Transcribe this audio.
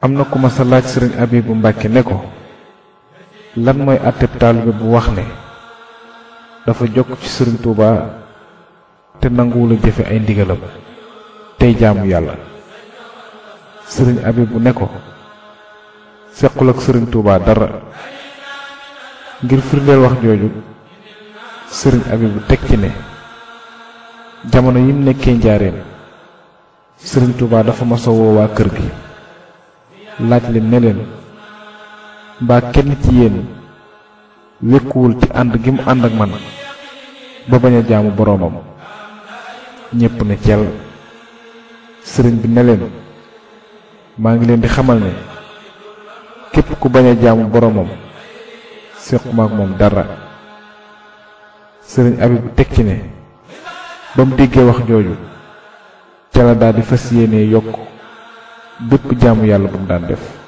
am na ku ma sa laaj sëriñ Abibu Mbàkke ne ko lan mooy àtteb taalibe bu wax ne dafa jokk ci sëriñ Tuuba te nanguwula jëfe ay ndigalam tey jaamu yàlla. sëriñ Abibu ne ko sequl ak sëriñ Tuuba dara. ngir firndeel wax jooju sëriñ Abibu teg ci ne jamono yim nekkee njaareem sëriñ Tuuba dafa masa woo waa kër gi laaj leen ne leen mbaa kenn ci yéen wékkuwul ci ànd gi mu ànd ak man ba bañ a jaamu boroomam. ñépp ne cel. sëriñ bi ne leen maa ngi leen di xamal ne képp ku bañ a jaamu boroomam séquma ak moom dara. sëriñ Abibu teg ci ne ba mu déggee wax jooju ca la daal di fas yéenee yokk bépp jaamu yàlla bu mu daan def.